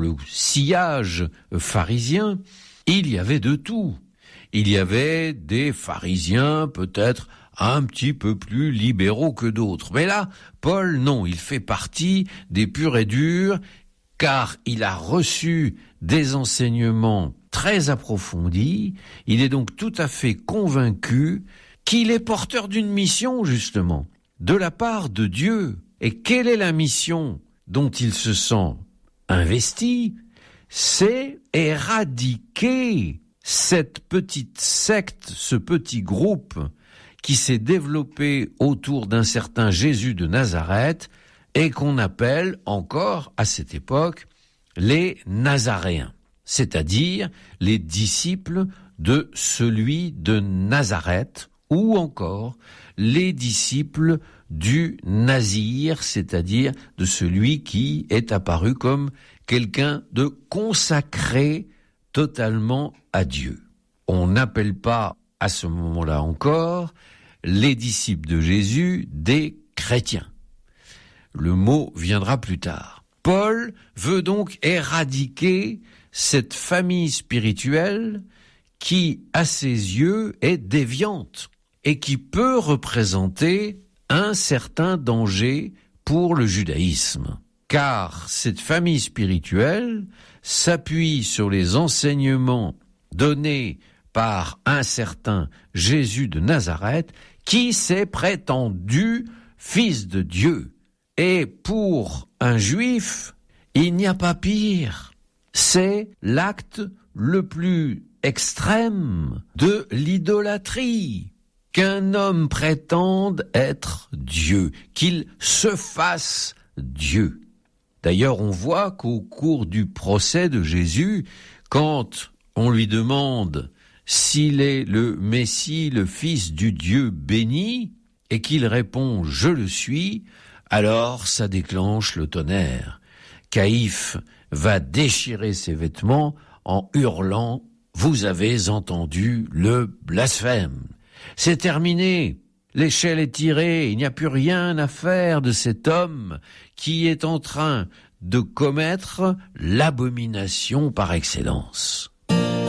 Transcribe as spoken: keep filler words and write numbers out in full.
le sillage pharisien, il y avait de tout. Il y avait des pharisiens peut-être un petit peu plus libéraux que d'autres. Mais là, Paul, non, il fait partie des purs et durs, car il a reçu des enseignements très approfondis. Il est donc tout à fait convaincu qu'il est porteur d'une mission, justement, de la part de Dieu. Et quelle est la mission dont il se sent investi? C'est éradiquer cette petite secte, ce petit groupe qui s'est développé autour d'un certain Jésus de Nazareth et qu'on appelle encore, à cette époque, les Nazaréens, c'est-à-dire les disciples de celui de Nazareth, ou encore les disciples du Nazir, c'est-à-dire de celui qui est apparu comme quelqu'un de consacré totalement à Dieu. On n'appelle pas à ce moment-là encore les disciples de Jésus des chrétiens. Le mot viendra plus tard. Paul veut donc éradiquer cette famille spirituelle qui, à ses yeux, est déviante et qui peut représenter un certain danger pour le judaïsme. Car cette famille spirituelle s'appuie sur les enseignements donnés par un certain Jésus de Nazareth qui s'est prétendu fils de Dieu. Et pour un juif, il n'y a pas pire. C'est l'acte le plus extrême de l'idolâtrie. Qu'un homme prétende être Dieu, qu'il se fasse Dieu. D'ailleurs, on voit qu'au cours du procès de Jésus, quand on lui demande s'il est le Messie, le Fils du Dieu béni, et qu'il répond « Je le suis », alors ça déclenche le tonnerre. Caïphe va déchirer ses vêtements en hurlant « Vous avez entendu le blasphème ». C'est terminé, l'échelle est tirée, il n'y a plus rien à faire de cet homme qui est en train de commettre l'abomination par excellence.